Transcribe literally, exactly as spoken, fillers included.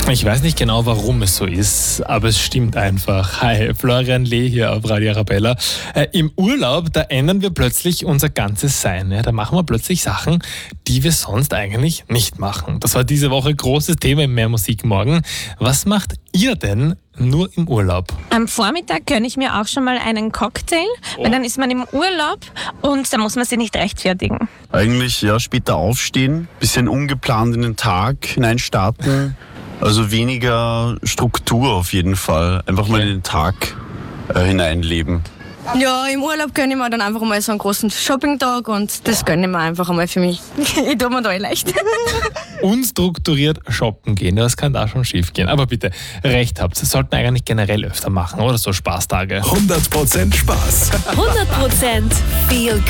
Ich weiß nicht genau, warum es so ist, aber es stimmt einfach. Hi, Florian Lee hier auf Radio Arabella. Äh, Im Urlaub, da ändern wir plötzlich unser ganzes Sein. Ja? Da machen wir plötzlich Sachen, die wir sonst eigentlich nicht machen. Das war diese Woche großes Thema im Mehr Musik morgen. Was macht ihr denn nur im Urlaub? Am Vormittag gönne ich mir auch schon mal einen Cocktail, oh. weil dann ist man im Urlaub und da muss man sich nicht rechtfertigen. Eigentlich ja, später aufstehen, bisschen ungeplant in den Tag hineinstarten. Also weniger Struktur auf jeden Fall. Einfach mal in den Tag äh, hineinleben. Ja, im Urlaub gönne ich mir dann einfach mal so einen großen Shopping-Tag und das gönne ich mir einfach einmal für mich. Ich tue mir da leicht. Unstrukturiert shoppen gehen, das kann da schon schief gehen. Aber bitte, recht habt, das sollten wir eigentlich generell öfter machen, oder so Spaßtage. hundert Prozent Spaß. hundert Prozent viel